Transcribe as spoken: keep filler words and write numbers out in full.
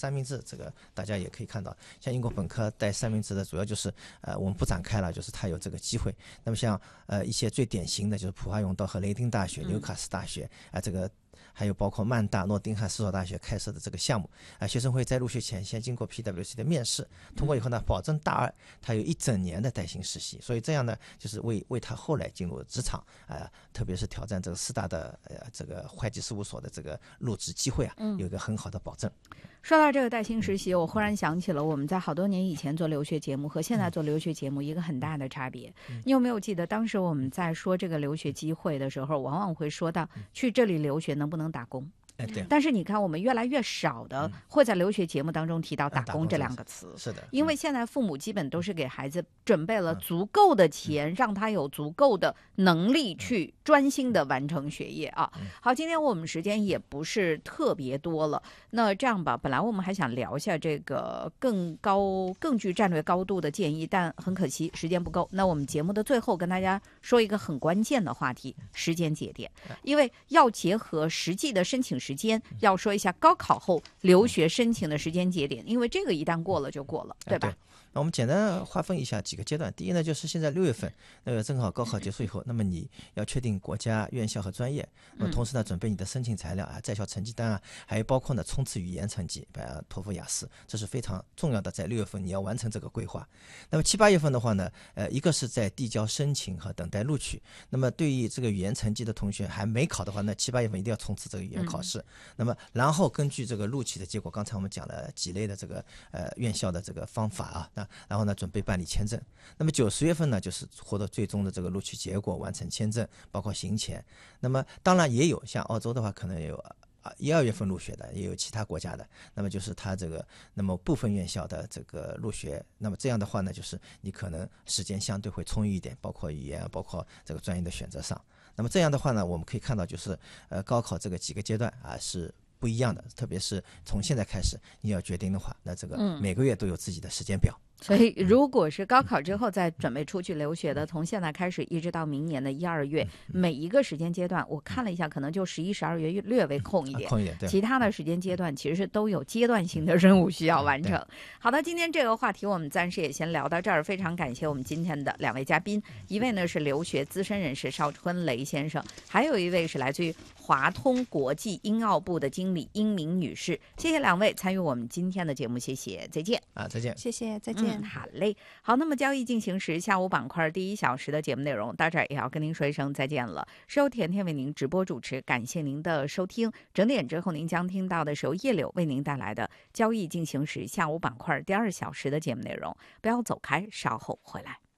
三明治，这个大家也可以看到，像英国本科带三明治的主要就是呃我们不展开了，就是它有这个机会。那么像呃一些最典型的就是普华永道和雷丁大学、纽卡斯大学啊、呃、这个。还有包括曼大、诺丁汉四所大学开设的这个项目啊，学生会在入学前先经过 P W C 的面试，通过以后呢，保证大二他有一整年的带薪实习，所以这样呢，就是为为他后来进入职场啊、呃，特别是挑战这个四大的呃这个会计事务所的这个入职机会啊，有一个很好的保证。 说到这个带薪实习，我忽然想起了我们在好多年以前做留学节目和现在做留学节目一个很大的差别。你有没有记得当时我们在说这个留学机会的时候，往往会说到去这里留学能不能打工？ 哎，对。 但是你看，我们越来越少的会在留学节目当中提到打工这两个词。 是的， 因为现在父母基本都是给孩子准备了足够的钱，让他有足够的能力去专心的完成学业啊。好，今天我们时间也不是特别多了，那这样吧，本来我们还想聊一下这个更高、更具战略高度的建议，但很可惜时间不够。那我们节目的最后跟大家说一个很关键的话题：时间节点，因为要结合实际的申请时间，要说一下高考后留学申请的时间节点，因为这个一旦过了就过了，对吧？ 对，那我们简单划分一下几个阶段。第一呢，就是现在六月份，那个正好高考结束以后，那么你要确定国家、院校和专业，那么同时呢，准备你的申请材料啊、在校成绩单啊，还有包括呢冲刺语言成绩，呃，托福、雅思，这是非常重要的，在六月份你要完成这个规划。那么七八月份的话呢，呃，一个是在递交申请和等待录取。那么对于这个语言成绩的同学还没考的话，那七八月份一定要冲刺这个语言考试。嗯、那么然后根据这个录取的结果，刚才我们讲了几类的这个呃院校的这个方法啊，那然后呢准备办理签证。那么九十月份呢，就是获得最终的这个录取结果，完成签证，包括行前。那么当然也有像澳洲的话，可能有啊一二月份入学的，也有其他国家的。那么就是他这个，那么部分院校的这个入学，那么这样的话呢，就是你可能时间相对会充裕一点，包括语言，包括这个专业的选择上。那么这样的话呢，我们可以看到就是呃高考这个几个阶段啊是不一样的，特别是从现在开始你要决定的话，那这个每个月都有自己的时间表。 所以如果是高考之后再准备出去留学的，从现在开始一直到明年的一二月，每一个时间阶段我看了一下，可能就十一十二月略微空一点， 空一点，对， 其他的时间阶段其实是都有阶段性的任务需要完成。好的，今天这个话题我们暂时也先聊到这儿，非常感谢我们今天的两位嘉宾，一位呢是留学资深人士邵春雷先生，还有一位是来自于华通国际英澳部的经理英明女士。谢谢两位参与我们今天的节目，谢谢，再见啊，再见， 谢谢，再见。 嗯、好嘞，好，那么交易进行时下午板块第一小时的节目内容到这儿也要跟您说一声再见了，是由甜甜为您直播主持，感谢您的收听。整点之后您将听到的是由叶柳为您带来的交易进行时下午板块第二小时的节目内容，不要走开，稍后回来。